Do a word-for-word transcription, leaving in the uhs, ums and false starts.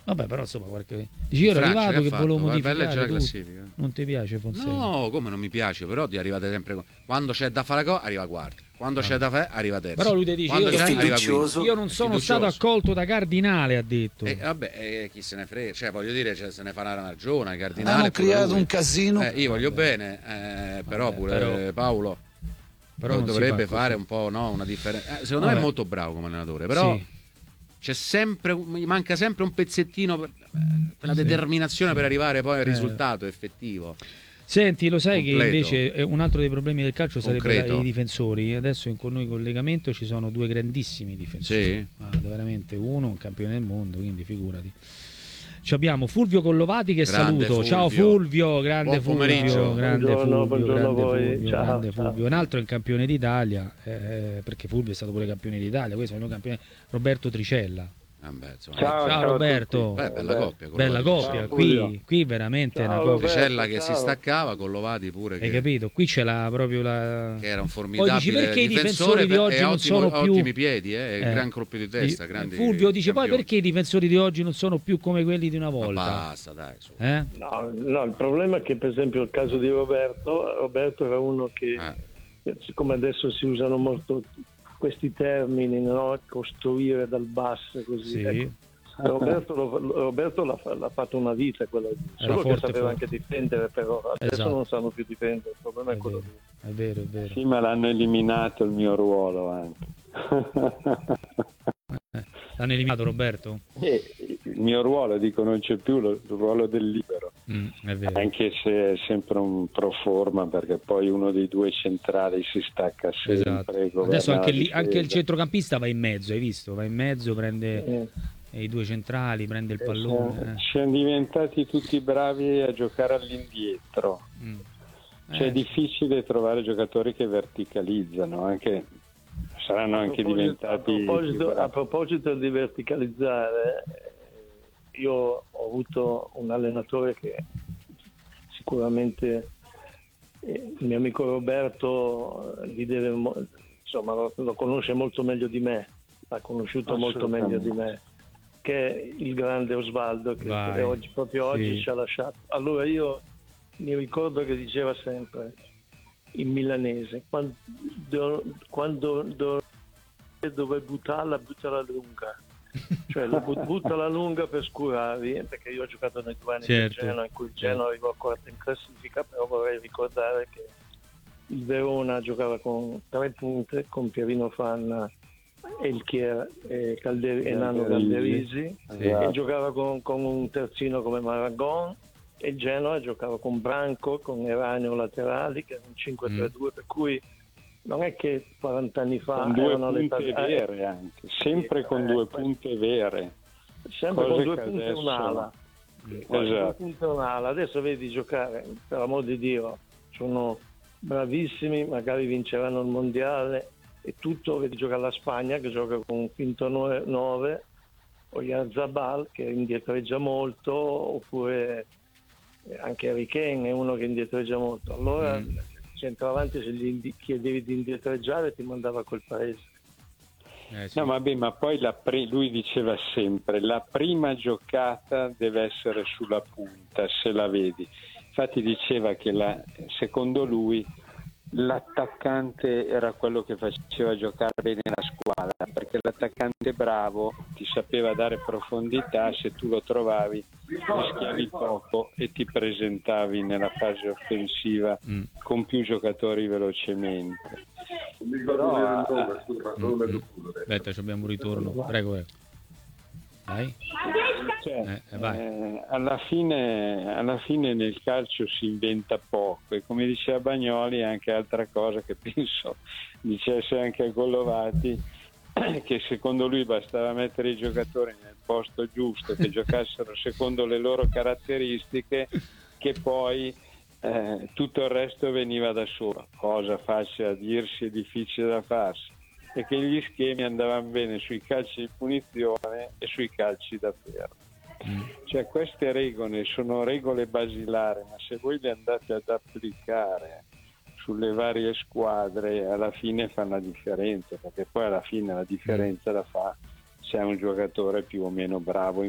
Vabbè, però insomma qualche dici io ero Francia, arrivato che, che ha volevo fatto? Vai- vai a modificare leggere la tutto. classifica. Non ti piace Fonseca? No, come non mi piace, però ti arrivate sempre con- quando c'è da fare cosa arriva quarto, quando Ah. c'è da fare arriva terzo. Però lui ti dice Quando io, c'è non- arriva quinto. io non È sono fiducioso. stato accolto da Cardinale, ha detto. E vabbè, eh, chi se ne frega, cioè voglio dire, cioè, se ne farà una ragione, Hanno Cardinale. pure creato lui. un casino. Eh, io voglio Vabbè. bene, eh, però Vabbè, pure però- Paolo però non si dovrebbe fa fare così. un po', no, una differenza. Eh, secondo Vabbè. me è molto bravo come allenatore, però Sì. c'è sempre, mi manca sempre un pezzettino per, per la Sì. determinazione Sì. per arrivare poi al Eh. risultato effettivo. Senti, lo sai Completo. che invece eh, un altro dei problemi del calcio sarebbe Concreto. i difensori. Adesso in, con noi in collegamento ci sono due grandissimi difensori. Sì. Ah, veramente uno un campione del mondo, quindi figurati. Ci abbiamo Fulvio Collovati che Grande saluto. Fulvio. Ciao Fulvio, grande Buon pomeriggio. Fulvio, grande Buongiorno, Fulvio, buongiorno grande a voi. Fulvio, Ciao, grande ciao. Fulvio. Un altro è un campione d'Italia, eh, perché Fulvio è stato pure campione d'Italia, questo è un campione Roberto Tricella. Ah, beh, insomma, Ciao, Ciao, ciao a Roberto. Beh, bella coppia. Bella Collovati. coppia, Ciao, qui, Fulvio. qui veramente è una Ciao, coppia. Roberto. Tricella che ciao. si staccava, Collovati pure Hai che, capito? Qui c'è la, proprio la... che era un Poi dici formidabile perché i difensore difensori di oggi e non ottimo- sono più ottimi piedi, eh, Eh, gran colpi di testa, di- grandi Fulvio dice poi campioni. perché i difensori di oggi non sono più come quelli di una Ma volta. basta, dai, su. Eh? No, no, il problema è che per esempio il caso di Roberto, Roberto era uno che, Eh. siccome adesso si usano molto questi termini, no? Costruire dal basso così. Sì. Ecco. Roberto, lo- Roberto l'ha, fa- l'ha fatto una vita quella lì. Era Solo che forte, sapeva forte. anche difendere, però adesso Esatto. non sanno più difendere, il problema è, È quello vero, lì. è vero, è vero. Sì, ma l'hanno eliminato il mio ruolo anche. Eh, L'hanno eliminato Roberto? E il mio ruolo, dico, non c'è più lo- il ruolo del libero, Mm, è vero. anche se è sempre un pro forma, perché poi uno dei due centrali si stacca sempre. Esatto. governa Adesso anche, la lì, anche il difesa. centrocampista va in mezzo, hai visto? Va in mezzo, prende Eh, i due centrali, prende il Eh, pallone. Siamo diventati tutti bravi a giocare all'indietro. eh. Mm. Cioè, è Eh, difficile trovare giocatori che verticalizzano, anche saranno a anche proposito- diventati a proposito, più a bravi. proposito di verticalizzare, eh, io ho avuto un allenatore che sicuramente eh, il mio amico Roberto eh, gli deve mo- insomma lo, lo conosce molto meglio di me, l'ha conosciuto molto meglio di me, che è il grande Osvaldo che, Vai. che oggi, proprio oggi Sì. ci ha lasciato. Allora io mi ricordo che diceva sempre in milanese, quando, quando do- dove buttarla, buttala lunga. Cioè la bu- buttala lunga per scurarvi, perché io ho giocato nei due anni Certo. del Genoa, in cui il Genoa arrivò quarto in classifica, però vorrei ricordare che il Verona giocava con tre punte, con Pierino Fanna, Elchier e, Calder- e Nano Calderisi, Sì. e giocava con, con un terzino come Maragon, e il Genoa giocava con Branco, con Eranio laterali, che era un cinque tre due, per cui non è che quaranta anni fa Con due erano le punte tab- vere anche, sempre con due punte vere. sempre cose con due che punte e adesso- un'ala. Esatto. Due punte e un'ala. Adesso vedi giocare, per amor di Dio, sono bravissimi, magari vinceranno il mondiale e tutto. Vedi giocare la Spagna che gioca con un finto nove, o Yarzabal che indietreggia molto, oppure anche Harry Kane è uno che indietreggia molto. Allora Mm. centravanti, se gli indi- chiedevi di indietreggiare ti mandava a quel paese. eh, sì. No, vabbè, ma poi la pri- lui diceva sempre la prima giocata deve essere sulla punta, se la vedi. Infatti diceva che la- secondo lui l'attaccante era quello che faceva giocare bene la squadra, perché l'attaccante bravo ti sapeva dare profondità, se tu lo trovavi rischiavi poco e ti presentavi nella fase offensiva Mm. con più giocatori velocemente. Però, ah, Mm, mm. Aspetta, ci abbiamo un ritorno. Prego, eh. Vai. cioè, Eh, eh, vai. eh, alla fine, alla fine nel calcio si inventa poco, e come diceva Bagnoli anche altra cosa che penso dicesse anche a Collovati, che secondo lui bastava mettere i giocatori nel posto giusto, che giocassero secondo le loro caratteristiche, che poi eh, tutto il resto veniva da solo, cosa facile a dirsi e difficile da farsi, e che gli schemi andavano bene sui calci di punizione e sui calci da ferro. Mm. Cioè, queste regole sono regole basilari, ma se voi le andate ad applicare sulle varie squadre alla fine fanno la differenza, perché poi alla fine la differenza la fa se è un giocatore più o meno bravo